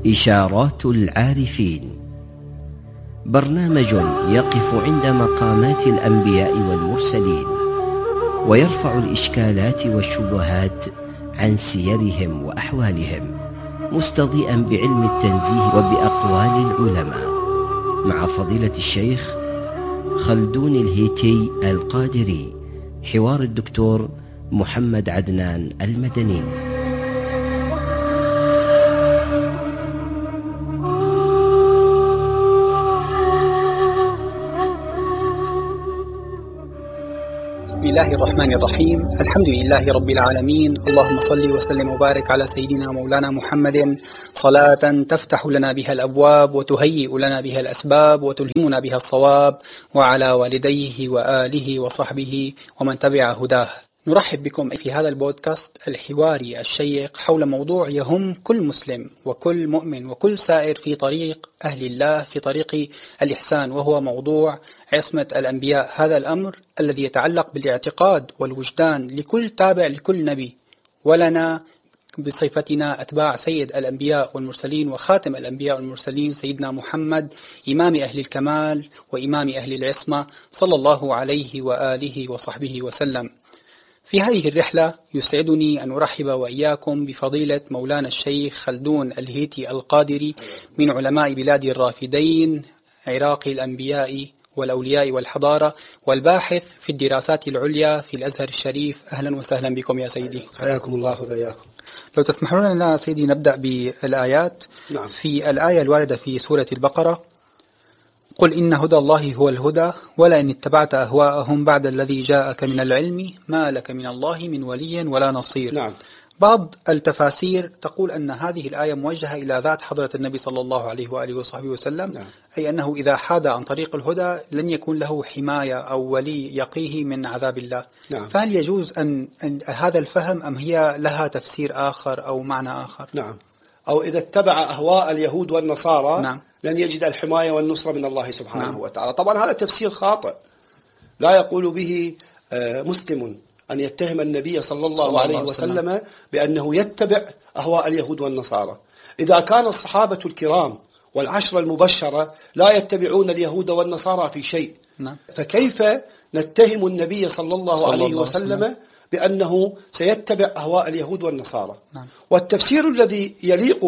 إشارات العارفين، برنامج يقف عند مقامات الأنبياء والمرسلين ويرفع الإشكالات والشبهات عن سيرهم وأحوالهم، مستضيئا بعلم التنزيه وبأقوال العلماء، مع فضيلة الشيخ خلدون الهيتي القادري. حوار الدكتور محمد عدنان المدني. بسم الله الرحمن الرحيم. الحمد لله رب العالمين، اللهم صل وسلم وبارك على سيدنا مولانا محمد صلاة تفتح لنا بها الأبواب وتهيئ لنا بها الأسباب وتلهمنا بها الصواب، وعلى والديه وآله وصحبه ومن تبع هداه. نرحب بكم في هذا البودكاست الحواري الشيق حول موضوع يهم كل مسلم وكل مؤمن وكل سائر في طريق أهل الله، في طريق الإحسان، وهو موضوع عصمة الأنبياء. هذا الأمر الذي يتعلق بالاعتقاد والوجدان لكل تابع لكل نبي، ولنا بصفتنا أتباع سيد الأنبياء والمرسلين وخاتم الأنبياء والمرسلين سيدنا محمد، إمام أهل الكمال وإمام أهل العصمة، صلى الله عليه وآله وصحبه وسلم. في هذه الرحلة يسعدني أن أرحب وإياكم بفضيلة مولانا الشيخ خلدون الهيتي القادري، من علماء بلاد الرافدين، عراق الأنبياء والأولياء والحضارة، والباحث في الدراسات العليا في الأزهر الشريف. أهلا وسهلا بكم يا سيدي. حياكم الله وبياكم. لو تسمحون لنا سيدي نبدأ بالآيات. نعم. في الآية الواردة في سورة البقرة: قل إن هدى الله هو الهدى ولئن اتبعت أهواءهم بعد الذي جاءك من العلم ما لك من الله من ولي ولا نصير. نعم. بعض التفاسير تقول أن هذه الآية موجهة إلى ذات حضرة النبي صلى الله عليه وآله وصحبه وسلم. نعم. أي أنه إذا حاد عن طريق الهدى لن يكون له حماية أو ولي يقيه من عذاب الله. نعم. فهل يجوز أن هذا الفهم، أم هي لها تفسير آخر أو معنى آخر؟ نعم. أو إذا اتبع أهواء اليهود والنصارى نعم. لن يجد الحماية والنصرة من الله سبحانه نعم. وتعالى. طبعا هذا تفسير خاطئ لا يقول به مسلم أن يتهم النبي صلى الله عليه وسلم بأنه يتبع أهواء اليهود والنصارى. إذا كان الصحابة الكرام والعشرة المبشرة لا يتبعون اليهود والنصارى في شيء، نعم. فكيف نتهم النبي صلى الله عليه وسلم بأنه سيتبع أهواء اليهود والنصارى؟ نعم. والتفسير الذي يليق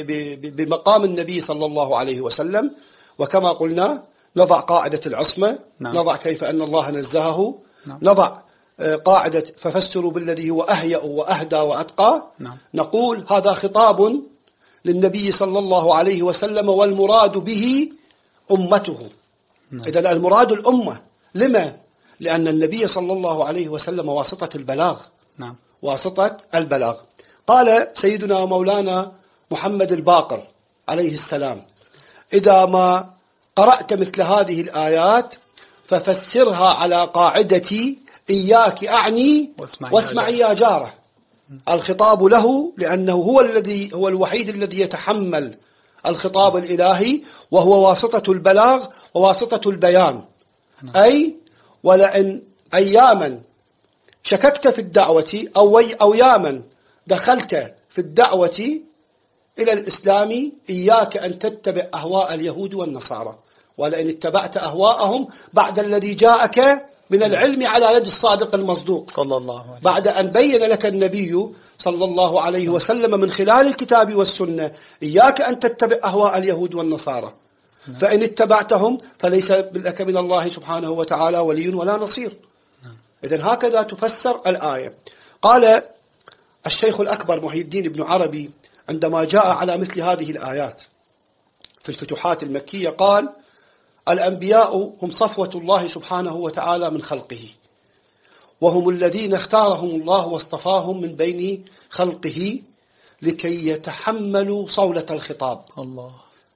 بمقام النبي صلى الله عليه وسلم، وكما قلنا نضع قاعدة العصمة. نعم. نضع كيف أن الله نزهه. نعم. نضع قاعدة ففسروا بالذي هو أهيأ وأهدى وأتقى. نعم. نقول هذا خطاب للنبي صلى الله عليه وسلم، والمراد به أمته. نعم. إذن المراد الأمة. لما؟ لأن النبي صلى الله عليه وسلم واسطة البلاغ. نعم. واسطة البلاغ. قال سيدنا ومولانا محمد الباقر عليه السلام: إذا ما قرأت مثل هذه الآيات ففسرها على قاعدة إياك أعني واسمعي يا جاره. الخطاب له، لأنه هو الوحيد الذي يتحمل الخطاب الإلهي، وهو واسطة البلاغ وواسطة البيان. أي ولئن أياما شككت في الدعوة أو ياما دخلت في الدعوة إلى الإسلام، إياك أن تتبع أهواء اليهود والنصارى، ولئن اتبعت أهواءهم بعد الذي جاءك من العلم على يد الصادق المصدوق، صلى الله عليه وسلم. بعد أن بين لك النبي صلى الله عليه وسلم من خلال الكتاب والسنة إياك أن تتبع أهواء اليهود والنصارى. فإن اتبعتهم فليس لك من الله سبحانه وتعالى ولي ولا نصير. إذن هكذا تفسر الآية. قال الشيخ الأكبر محي الدين ابن عربي عندما جاء على مثل هذه الآيات في الفتوحات المكية، قال: الأنبياء هم صفوة الله سبحانه وتعالى من خلقه، وهم الذين اختارهم الله واصطفاهم من بين خلقه لكي يتحملوا صولة الخطاب. الله.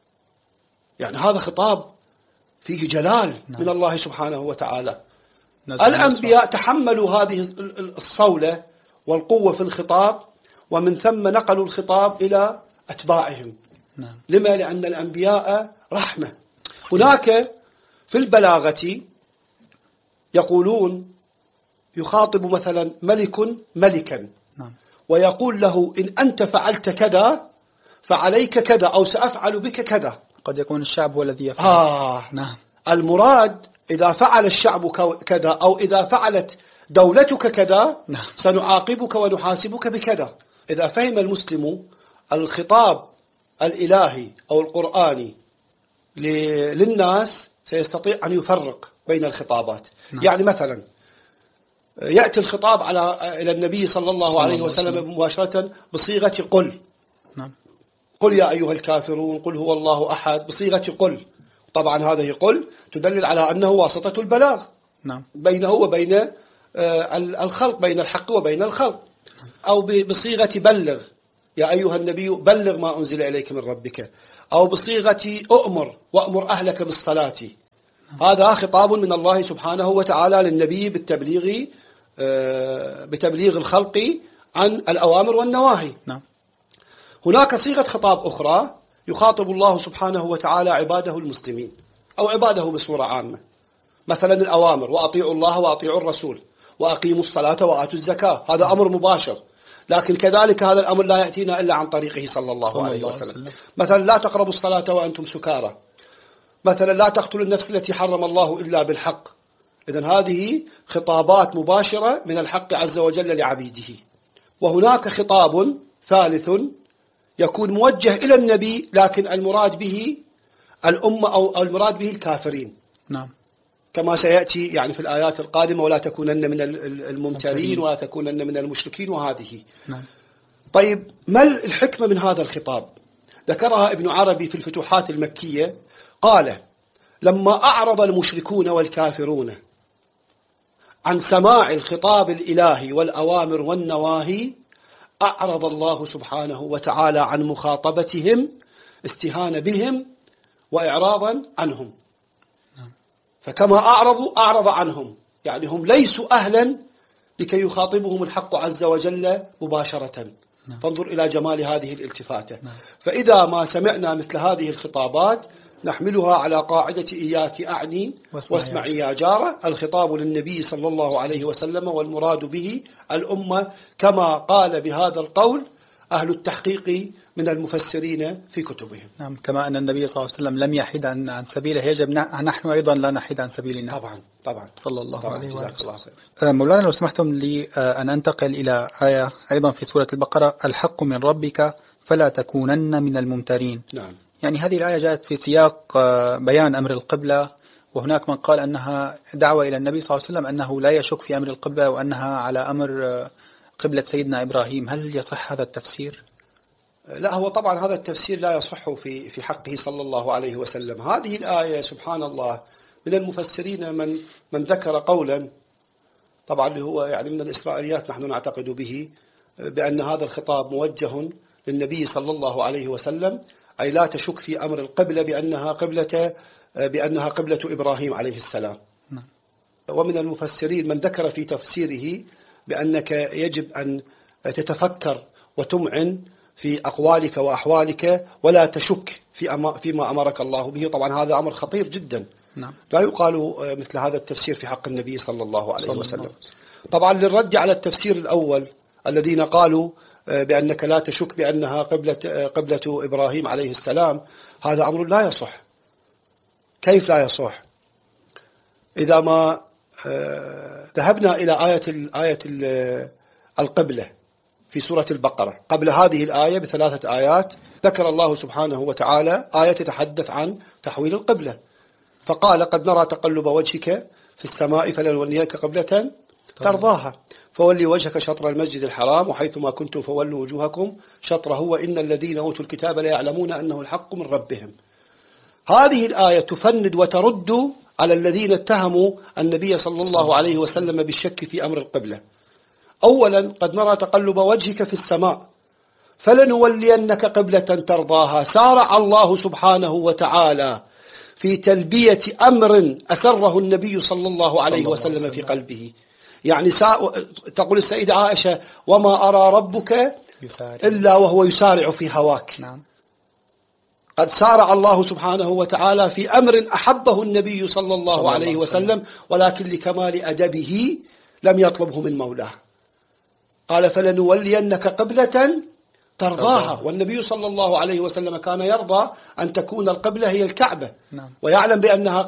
يعني هذا خطاب فيه جلال. نعم. من الله سبحانه وتعالى. الأنبياء تحملوا هذه الصولة والقوة في الخطاب، ومن ثم نقلوا الخطاب إلى أتباعهم. نعم. لما؟ لأن الأنبياء رحمة. هناك في البلاغة يقولون يخاطب مثلا ملك ملكا، نعم. ويقول له: إن أنت فعلت كذا فعليك كذا أو سأفعل بك كذا. قد يكون الشعب هو الذي يفعل. نعم. المراد إذا فعل الشعب كذا أو إذا فعلت دولتك كذا نعم. سنعاقبك ونحاسبك بكذا. إذا فهم المسلم الخطاب الإلهي أو القرآني للناس سيستطيع أن يفرق بين الخطابات. نعم. يعني مثلا يأتي الخطاب إلى النبي صلى الله عليه وسلم مباشرة بصيغة قل. نعم. قل يا أيها الكافرون، قل هو الله أحد، بصيغة قل. طبعا هذه قل تدلل على أنه واسطة البلاغ. نعم. بينه وبين الخلق، بين الحق وبين الخلق. أو بصيغة بلغ يا أيها النبي بلغ ما أنزل إليك من ربك، أو بصيغة أؤمر وأمر أهلك بالصلاة. هذا خطاب من الله سبحانه وتعالى للنبي بتبليغ الخلق عن الأوامر والنواهي. نعم. هناك صيغة خطاب أخرى يخاطب الله سبحانه وتعالى عباده المسلمين أو عباده بصورة عامة. مثلا الأوامر: وأطيعوا الله وأطيعوا الرسول وأقيموا الصلاة وآتوا الزكاة. هذا أمر مباشر، لكن كذلك هذا الأمر لا يأتينا إلا عن طريقه صلى الله عليه وسلم. مثلا لا تقربوا الصلاة وأنتم سكارى. مثلا لا تقتلوا النفس التي حرم الله إلا بالحق. إذن هذه خطابات مباشرة من الحق عز وجل لعبيده. وهناك خطاب ثالث يكون موجه إلى النبي لكن المراد به الأمة أو المراد به الكافرين. نعم. كما سيأتي يعني في الآيات القادمة: ولا تكونن من الممترين ولا تكونن من المشركين. وهذه. نعم. طيب ما الحكمة من هذا الخطاب؟ ذكرها ابن عربي في الفتوحات المكية. قال: لما أعرض المشركون والكافرون عن سماع الخطاب الإلهي والأوامر والنواهي، أعرض الله سبحانه وتعالى عن مخاطبتهم استهانة بهم وإعراضا عنهم. فكما أعرضوا أعرض عنهم، يعني هم ليسوا أهلا لكي يخاطبهم الحق عز وجل مباشرة. فانظر إلى جمال هذه الالتفاتة. فإذا ما سمعنا مثل هذه الخطابات نحملها على قاعدة إياك أعني واسمعي يا جارة. الخطاب للنبي صلى الله عليه وسلم والمراد به الأمة، كما قال بهذا القول أهل التحقيق من المفسرين في كتبهم. نعم. كما أن النبي صلى الله عليه وسلم لم يحد عن سبيله، يجب نحن أيضا لا نحد عن سبيلنا. طبعا صلى الله عليه وسلم. مولانا لو سمحتم لي أن أنتقل إلى آية أيضا في سورة البقرة: الحق من ربك فلا تكونن من الممترين. نعم. يعني هذه الآية جاءت في سياق بيان أمر القبلة، وهناك من قال أنها دعوة إلى النبي صلى الله عليه وسلم أنه لا يشك في أمر القبلة وأنها على أمر قبلة سيدنا إبراهيم. هل يصح هذا التفسير؟ لا، هو طبعا هذا التفسير لا يصح في حقه صلى الله عليه وسلم. هذه الآية سبحان الله من المفسرين من ذكر قولا طبعا اللي هو يعني من الإسرائيليات نحن نعتقد به، بأن هذا الخطاب موجه للنبي صلى الله عليه وسلم، أي لا تشك في أمر القبلة بأنها قبلة إبراهيم عليه السلام. ومن المفسرين من ذكر في تفسيره بأنك يجب أن تتفكر وتمعن في أقوالك وأحوالك ولا تشك فيما أمرك الله به. طبعا هذا أمر خطير جدا. نعم. لا يقال مثل هذا التفسير في حق النبي صلى الله عليه وسلم. طبعا للرد على التفسير الأول الذين قالوا بأنك لا تشك بأنها قبلة إبراهيم عليه السلام، هذا أمر لا يصح. كيف لا يصح؟ إذا ما ذهبنا إلى آية القبلة في سورة البقرة قبل هذه الآية ب3 آيات، ذكر الله سبحانه وتعالى آية تتحدث عن تحويل القبلة، فقال: قد نرى تقلب وجهك في السماء فلنولينك قبلة ترضاها فولي وجهك شطر المسجد الحرام وحيث ما كنتم فولوا وجوهكم شطره وإن الذين أوتوا الكتاب ليعلمون أنه الحق من ربهم. هذه الآية تفند وترد على الذين اتهموا النبي صلى الله عليه وسلم بالشك في أمر القبلة. أولا: قد نرى تقلب وجهك في السماء فلنولينك قبلة ترضاها. سارع الله سبحانه وتعالى في تلبية أمر أسره النبي صلى الله عليه وسلم في قلبه. يعني تقول السيدة عائشة: وما أرى ربك إلا وهو يسارع في هواك. نعم. قد سارع الله سبحانه وتعالى في أمر أحبه النبي صلى الله عليه وسلم، ولكن لكمال أدبه لم يطلبه من مولاه. قال: فلنولينك قبلة ترضاها. والنبي صلى الله عليه وسلم كان يرضى أن تكون القبلة هي الكعبة. نعم. ويعلم بأنها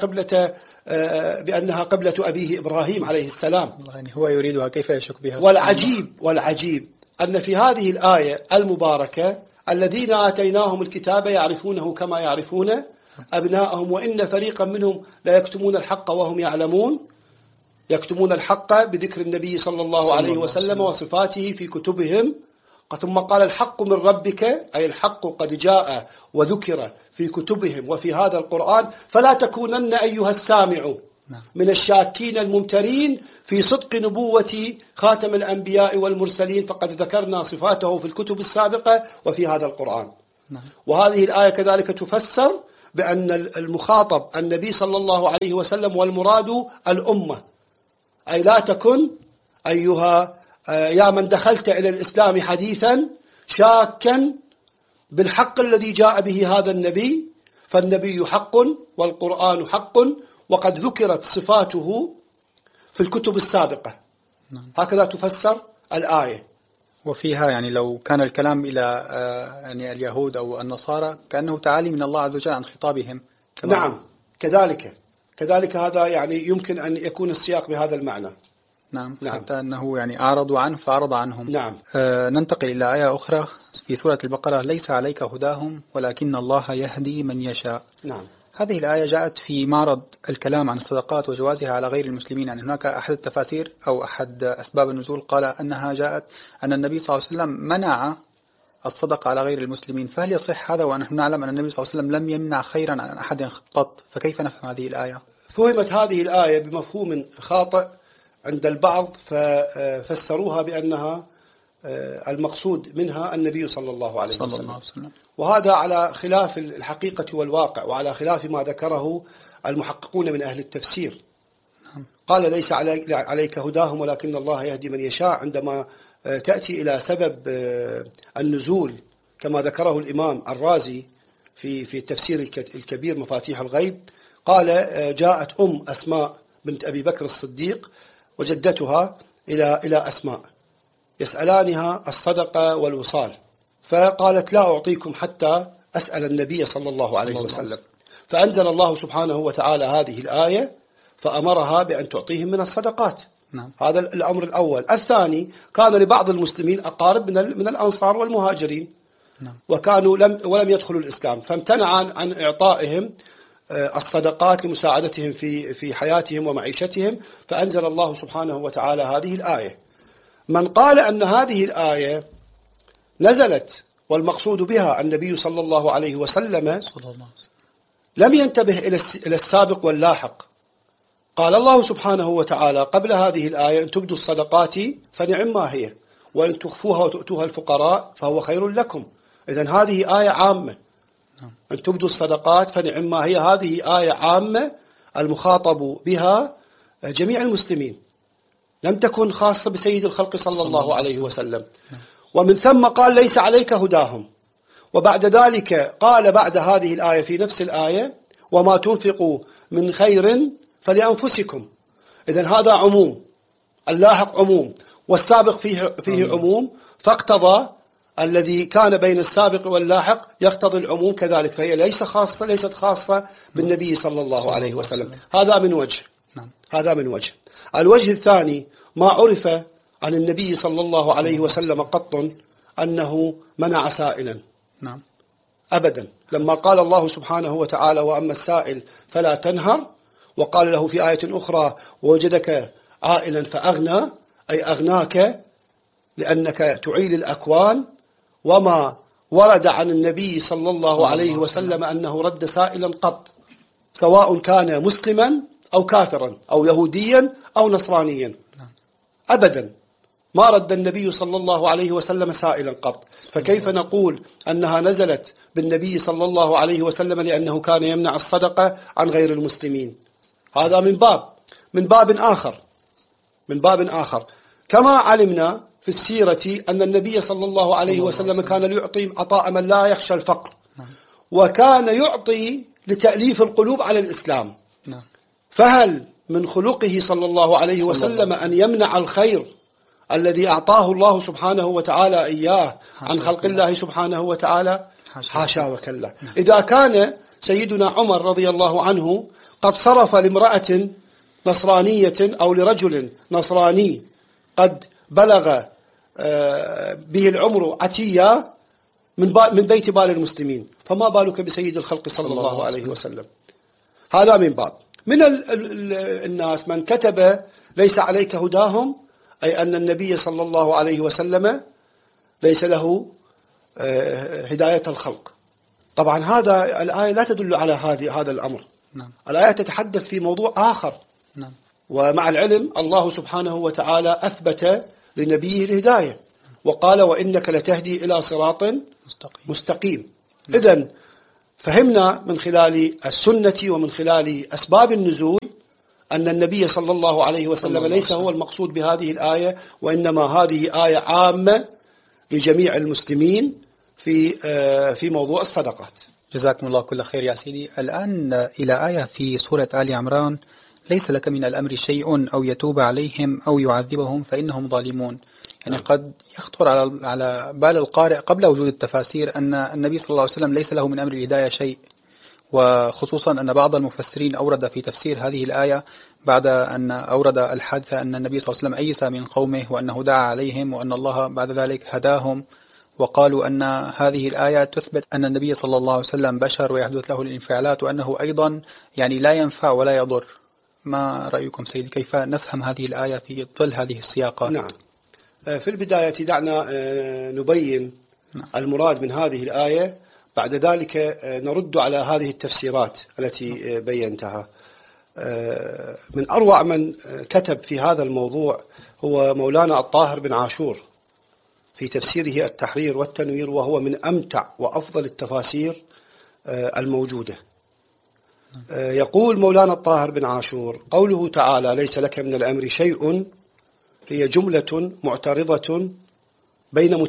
قبلة أبيه إبراهيم عليه السلام. يعني هو يريدها، كيف يشك بها؟ والعجيب أن في هذه الآية المباركة الذين آتيناهم الكتاب يعرفونه كما يعرفون أبناءهم وإن فريقا منهم لا يكتمون الحق وهم يعلمون. يكتمون الحق بذكر النبي صلى الله عليه وسلم وصفاته في كتبهم. ثم قال الحق من ربك، أي الحق قد جاء وذكر في كتبهم وفي هذا القرآن، فلا تكونن أيها السامع من الشاكين الممترين في صدق نبوة خاتم الأنبياء والمرسلين، فقد ذكرنا صفاته في الكتب السابقة وفي هذا القرآن. وهذه الآية كذلك تفسر بأن المخاطب النبي صلى الله عليه وسلم والمراد الأمة، أي لا تكن أيها يا من دخلت إلى الإسلام حديثا شاكا بالحق الذي جاء به هذا النبي، فالنبي حق والقرآن حق وقد ذكرت صفاته في الكتب السابقة. هكذا تفسر الآية. وفيها يعني لو كان الكلام إلى يعني اليهود أو النصارى كأنه تعالي من الله عز وجل عن خطابهم. نعم، كذلك هذا يعني يمكن أن يكون السياق بهذا المعنى. نعم. حتى أنه يعني أعرضوا عنه فأعرض عنهم. نعم. ننتقل إلى آية أخرى في سورة البقرة: ليس عليك هداهم ولكن الله يهدي من يشاء. نعم. هذه الآية جاءت في معرض الكلام عن الصدقات وجوازها على غير المسلمين. يعني هناك أحد التفاسير أو أحد أسباب النزول قال أنها جاءت أن النبي صلى الله عليه وسلم منع الصدقة على غير المسلمين. فهل يصح هذا ونحن نعلم أن النبي صلى الله عليه وسلم لم يمنع خيرا عن أحد قط؟ فكيف نفهم هذه الآية؟ فهمت هذه الآية بمفهوم خاطئ عند البعض، ففسروها بأنها المقصود منها النبي صلى الله عليه وسلم. وهذا على خلاف الحقيقة والواقع وعلى خلاف ما ذكره المحققون من أهل التفسير. قال ليس عليك هداهم ولكن الله يهدي من يشاء. عندما تأتي إلى سبب النزول كما ذكره الإمام الرازي في التفسير الكبير مفاتيح الغيب، قال جاءت أسماء بنت أبي بكر الصديق وجدتها إلى أسماء يسألانها الصدقة والوصال، فقالت لا أعطيكم حتى أسأل النبي صلى الله عليه وسلم. فأنزل الله سبحانه وتعالى هذه الآية فأمرها بأن تعطيهم من الصدقات. هذا الأمر الأول. الثاني، كان لبعض المسلمين أقارب من الأنصار والمهاجرين وكانوا ولم يدخلوا الإسلام، فامتنع عن إعطائهم الصدقات لمساعدتهم في حياتهم ومعيشتهم، فأنزل الله سبحانه وتعالى هذه الآية. من قال أن هذه الآية نزلت والمقصود بها النبي صلى الله عليه وسلم لم ينتبه إلى السابق واللاحق. قال الله سبحانه وتعالى قبل هذه الآية: إن تبدوا الصدقات فنعم ما هي وإن تخفوها وتؤتوها الفقراء فهو خير لكم. إذن هذه آية عامة. أن تبدوا الصدقات فنعم ما هي، هذه آية عامة المخاطب بها جميع المسلمين، لم تكن خاصة بسيد الخلق صلى الله عليه وسلم. ومن ثم قال ليس عليك هداهم، وبعد ذلك قال بعد هذه الآية في نفس الآية: وما تنفقوا من خير فلأنفسكم. إذن هذا عموم، اللاحق عموم والسابق فيه عموم، فاقتضى الذي كان بين السابق واللاحق يقتضي العموم كذلك، فهي ليست خاصة بالنبي صلى الله عليه وسلم. هذا من وجه. الوجه الثاني: ما عرف عن النبي صلى الله عليه وسلم قط أنه منع سائلا أبدا. لما قال الله سبحانه وتعالى: وأما السائل فلا تنهر، وقال له في آية أخرى: ووجدك عائلا فأغنى، أي أغناك لأنك تعيل الأكوان. وما ورد عن النبي صلى الله عليه وسلم أنه رد سائلا قط، سواء كان مسلما أو كافرا أو يهوديا أو نصرانيا، أبدا ما رد النبي صلى الله عليه وسلم سائلا قط. فكيف نقول أنها نزلت بالنبي صلى الله عليه وسلم لأنه كان يمنع الصدقة عن غير المسلمين؟ هذا من باب آخر. كما علمنا في السيرة أن النبي صلى الله عليه وسلم كان يعطي عطاء من لا يخشى الفقر، وكان يعطي لتأليف القلوب على الإسلام. فهل من خلقه صلى الله عليه وسلم أن يمنع الخير الذي أعطاه الله سبحانه وتعالى إياه عن خلق الله سبحانه وتعالى؟ حاشا وكلا. إذا كان سيدنا عمر رضي الله عنه قد صرف لامرأة نصرانية أو لرجل نصراني قد بلغ به العمر عتية من بيت بال المسلمين، فما بالك بسيد الخلق صلى الله عليه وسلم؟ هذا من باب. من الناس من كتب ليس عليك هداهم، أي أن النبي صلى الله عليه وسلم ليس له هداية الخلق. طبعا هذا الآية لا تدل على هذا الأمر. نعم. الآية تتحدث في موضوع آخر. نعم. ومع العلم الله سبحانه وتعالى أثبت لنبيه الهداية وقال وإنك لتهدي إلى صراط مستقيم. إذن فهمنا من خلال السنة ومن خلال أسباب النزول أن النبي صلى الله عليه وسلم ليس هو المقصود بهذه الآية، وإنما هذه آية عامة لجميع المسلمين في موضوع الصدقات. جزاكم الله كل خير يا سيدي. الآن إلى آية في سورة آل عمران: ليس لك من الأمر شيء أو يتوب عليهم أو يعذبهم فإنهم ظالمون. يعني قد يخطر على بال القارئ قبل وجود التفاسير أن النبي صلى الله عليه وسلم ليس له من أمر الهداية شيء، وخصوصا أن بعض المفسرين أورد في تفسير هذه الآية بعد أن أورد الحادثة أن النبي صلى الله عليه وسلم أيس من قومه وأنه دعا عليهم وأن الله بعد ذلك هداهم، وقالوا أن هذه الآية تثبت أن النبي صلى الله عليه وسلم بشر ويحدث له الانفعالات وأنه أيضا يعني لا ينفع ولا يضر. ما رأيكم سيدي؟ كيف نفهم هذه الآية في ظل هذه السياقات؟ نعم. في البداية دعنا نبين المراد من هذه الآية، بعد ذلك نرد على هذه التفسيرات التي بينتها. من أروع من كتب في هذا الموضوع هو مولانا الطاهر بن عاشور في تفسيره التحرير والتنوير، وهو من أمتع وأفضل التفاسير الموجودة. يقول مولانا الطاهر بن عاشور: قوله تعالى ليس لك من الأمر شيء هي جملة معترضة بين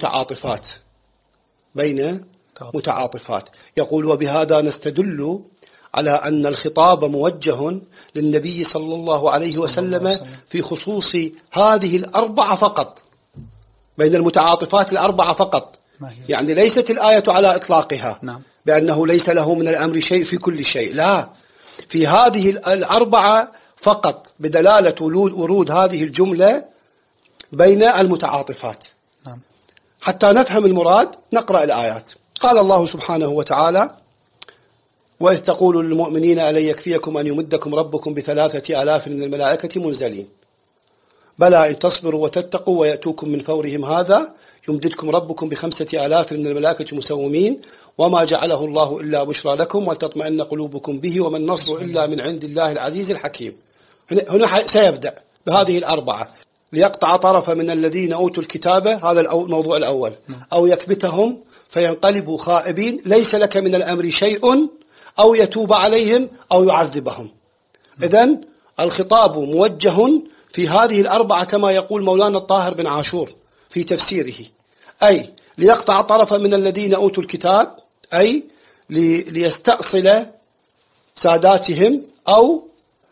متعاطفات. يقول: وبهذا نستدل على أن الخطاب موجه للنبي صلى الله عليه وسلم في خصوص هذه الأربعة فقط، بين المتعاطفات الأربعة فقط. يعني ليست الآية على إطلاقها. نعم. بأنه ليس له من الأمر شيء في كل شيء، لا، في هذه الأربعة فقط، بدلالة ورود هذه الجملة بين المتعاطفات. نعم. حتى نفهم المراد نقرأ الآيات. قال الله سبحانه وتعالى: وإذ تقول للمؤمنين ألن يكفيكم أن يمدكم ربكم ب3,000 من الملائكة منزلين بلى إن تصبروا وتتقوا ويأتوكم من فورهم هذا يمددكم ربكم ب5,000 من الملائكة مسومين وما جعله الله إلا بشرى لكم ولتطمئن قلوبكم به وما النصر إلا من عند الله العزيز الحكيم. هنا سيبدأ بهذه الأربعة: ليقطع طرف من الذين أوتوا الكتاب، هذا الموضوع الأول، أو يكبتهم فينقلبوا خائبين، ليس لك من الأمر شيء، أو يتوب عليهم أو يعذبهم. إذن الخطاب موجه في هذه الأربعة كما يقول مولانا الطاهر بن عاشور في تفسيره، أي ليقطع طرفا من الذين أوتوا الكتاب، أي ليستأصل ساداتهم، أو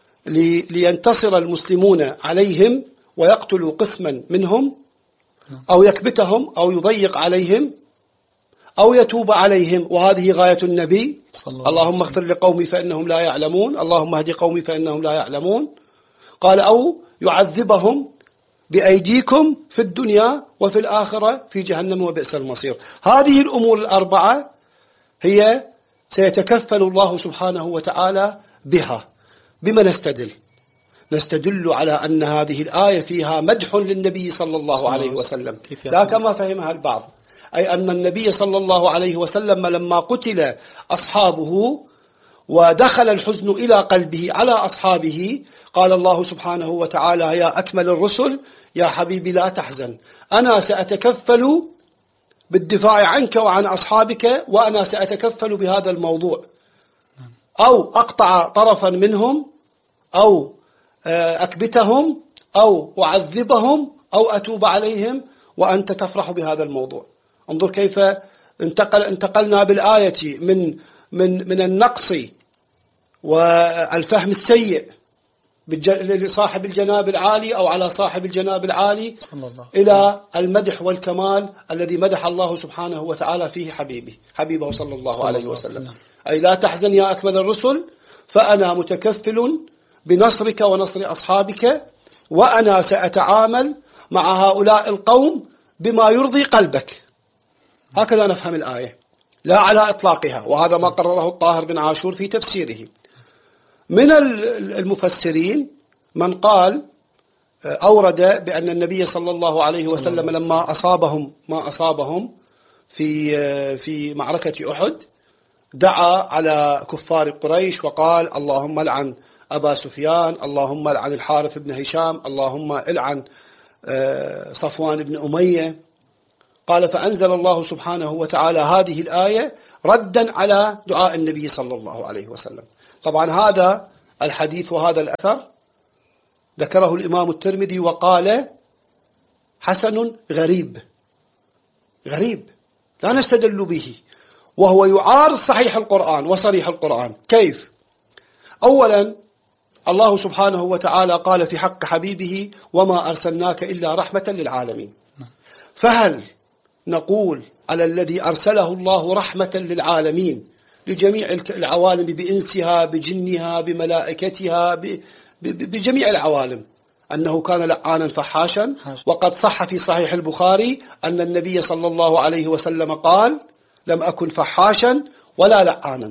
لينتصر المسلمون عليهم ويقتلوا قسما منهم، أو يكبتهم أو يضيق عليهم، أو يتوب عليهم، وهذه غاية النبي. اللهم اغفر لقومي فإنهم لا يعلمون، اللهم اهد قومي فإنهم لا يعلمون. قال: أو يعذبهم بأيديكم في الدنيا وفي الآخرة في جهنم وبئس المصير. هذه الأمور الأربعة هي سيتكفل الله سبحانه وتعالى بها. بما نستدل؟ نستدل على أن هذه الآية فيها مدح للنبي صلى الله عليه وسلم، لا كما فهمها البعض، أي أن النبي صلى الله عليه وسلم لما قتل أصحابه ودخل الحزن إلى قلبه على أصحابه قال الله سبحانه وتعالى: يا أكمل الرسل يا حبيبي لا تحزن، أنا سأتكفل بالدفاع عنك وعن أصحابك، وأنا سأتكفل بهذا الموضوع، أو أقطع طرفا منهم، أو أكبتهم، أو أعذبهم، أو أتوب عليهم، وأنت تفرح بهذا الموضوع. انظر كيف انتقلنا بالآية من النقص والفهم السيء لصاحب الجناب العالي أو على صاحب الجناب العالي إلى المدح والكمال الذي مدح الله سبحانه وتعالى فيه حبيبه صلى الله عليه وسلم. أي لا تحزن يا أكمل الرسل فأنا متكفل بنصرك ونصر أصحابك، وأنا سأتعامل مع هؤلاء القوم بما يرضي قلبك. هكذا نفهم الآية لا على إطلاقها، وهذا ما قرره الطاهر بن عاشور في تفسيره. من المفسرين من قال أورد بأن النبي صلى الله عليه وسلم لما أصابهم ما أصابهم في معركة أحد دعا على كفار قريش وقال اللهم لعن أبا سفيان، اللهم لعن الحارث بن هشام، اللهم لعن صفوان بن أمية. قال فأنزل الله سبحانه وتعالى هذه الآية ردا على دعاء النبي صلى الله عليه وسلم. طبعا هذا الحديث وهذا الأثر ذكره الإمام الترمذي وقال حسن غريب لا نستدل به، وهو يعارض صحيح القرآن وصريح القرآن. كيف؟ أولا الله سبحانه وتعالى قال في حق حبيبه وما أرسلناك إلا رحمة للعالمين. فهل نقول على الذي أرسله الله رحمة للعالمين لجميع العوالم بإنسها بجنها بملائكتها بجميع العوالم أنه كان لعانا فحاشا؟ وقد صح في صحيح البخاري أن النبي صلى الله عليه وسلم قال لم أكن فحاشا ولا لعانا.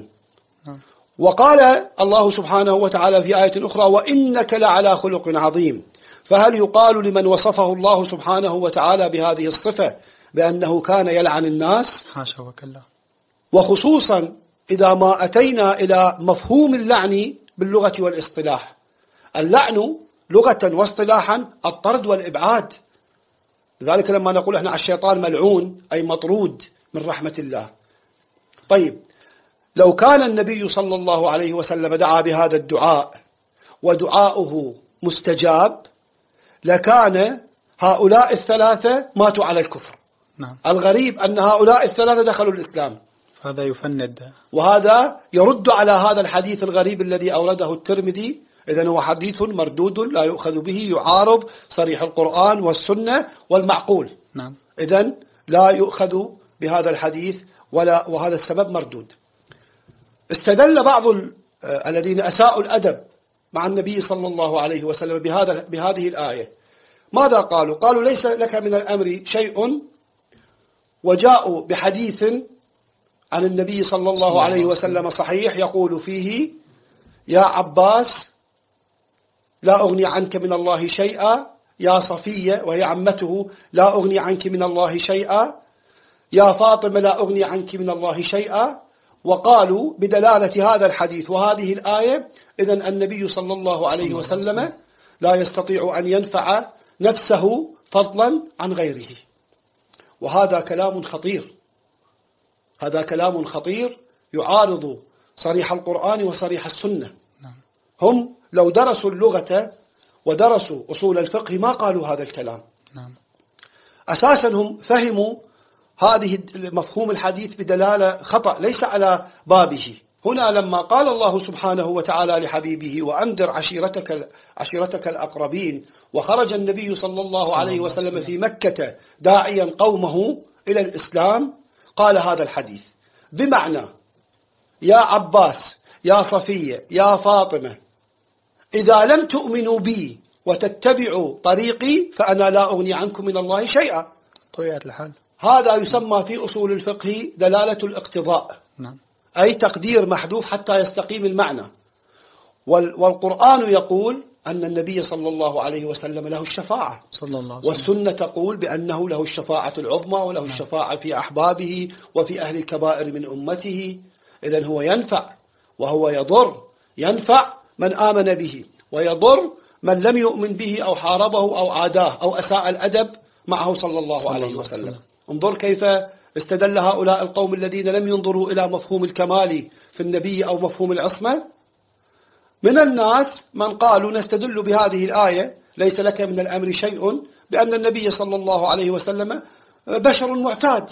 وقال الله سبحانه وتعالى في آية أخرى وإنك لعلى خلق عظيم. فهل يقال لمن وصفه الله سبحانه وتعالى بهذه الصفة بأنه كان يلعن الناس؟ حاشا وكلا. وخصوصا إذا ما أتينا إلى مفهوم اللعن باللغة والاصطلاح. اللعن لغة واصطلاحا الطرد والإبعاد. لذلك لما نقول احنا الشيطان ملعون أي مطرود من رحمة الله. طيب لو كان النبي صلى الله عليه وسلم دعا بهذا الدعاء ودعاؤه مستجاب لكان هؤلاء الثلاثة ماتوا على الكفر. نعم. الغريب أن هؤلاء الثلاثة دخلوا الإسلام. هذا يفند، وهذا يرد على هذا الحديث الغريب الذي أورده الترمذي. إذن هو حديث مردود لا يؤخذ به، يعارض صريح القرآن والسنة والمعقول. نعم. إذن لا يؤخذ بهذا الحديث وهذا السبب مردود. استدل بعض الذين أساءوا الأدب مع النبي صلى الله عليه وسلم بهذه الآية. ماذا قالوا؟ قالوا ليس لك من الأمر شيء، وجاءوا بحديث عن النبي صلى الله عليه وسلم صحيح يقول فيه يا عباس لا أغني عنك من الله شيئا، يا صفية وهي عمته لا أغني عنك من الله شيئا، يا فاطمة لا أغني عنك من الله شيئا. وقالوا بدلالة هذا الحديث وهذه الآية إذن النبي صلى الله عليه وسلم لا يستطيع أن ينفع نفسه فضلا عن غيره. وهذا كلام خطير، هذا كلام خطير يعارض صريح القرآن وصريح السنة. هم لو درسوا اللغة ودرسوا أصول الفقه ما قالوا هذا الكلام. أساسا هم فهموا هذه مفهوم الحديث بدلالة خطأ ليس على بابه. هنا لما قال الله سبحانه وتعالى لحبيبه وأنذر عشيرتك الأقربين، وخرج النبي صلى الله عليه وسلم في مكة داعيا قومه إلى الإسلام، قال هذا الحديث بمعنى يا عباس يا صفية يا فاطمة إذا لم تؤمنوا بي وتتبعوا طريقي فأنا لا أغني عنكم من الله شيئا. طويلة الحال. هذا يسمى في أصول الفقه دلالة الاقتضاء. نعم. أي تقدير محذوف حتى يستقيم المعنى. والقرآن يقول أن النبي صلى الله عليه وسلم له الشفاعة، والسنة تقول بأنه له الشفاعة العظمى وله الشفاعة في أحبابه وفي أهل الكبائر من أمته. إذن هو ينفع وهو يضر، ينفع من آمن به ويضر من لم يؤمن به أو حاربه أو عاداه أو أساء الأدب معه صلى الله عليه وسلم. انظر كيف استدل هؤلاء القوم الذين لم ينظروا إلى مفهوم الكمال في النبي أو مفهوم العصمة. من الناس من قالوا نستدل بهذه الآية ليس لك من الأمر شيء بأن النبي صلى الله عليه وسلم بشر معتاد،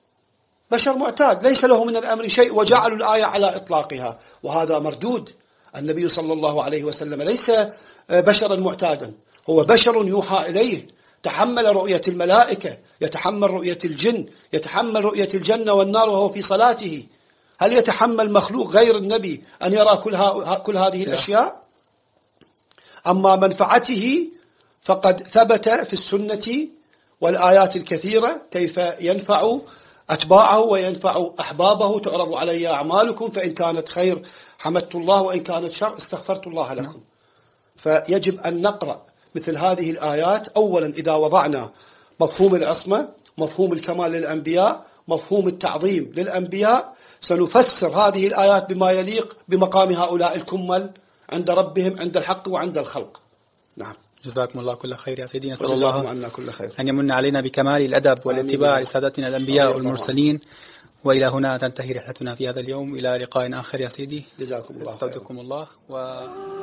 بشر معتاد ليس له من الأمر شيء، وجعلوا الآية على إطلاقها، وهذا مردود. النبي صلى الله عليه وسلم ليس بشرا معتادا، هو بشر يوحى إليه، تحمل رؤية الملائكة، يتحمل رؤية الجن، يتحمل رؤية الجنة والنار وهو في صلاته. هل يتحمل مخلوق غير النبي أن يرى كل هذه الأشياء؟ أما منفعته فقد ثبت في السنة والآيات الكثيرة كيف ينفع أتباعه وينفع أحبابه. تعرض علي أعمالكم فإن كانت خير حمدت الله وإن كانت شر استغفرت الله لكم. فيجب أن نقرأ مثل هذه الآيات أولا إذا وضعنا مفهوم العصمة، مفهوم الكمال للأنبياء، مفهوم التعظيم للأنبياء، سنفسر هذه الآيات بما يليق بمقام هؤلاء الكمل عند ربهم، عند الحق وعند الخلق. نعم. جزاكم الله كل خير يا سيدي. نسأل الله الله أن يمن علينا بكمال الأدب والاتباع لسادتنا الأنبياء والمرسلين. وإلى هنا تنتهي رحلتنا في هذا اليوم، إلى لقاء آخر يا سيدي. جزاكم الله خير. استودعكم الله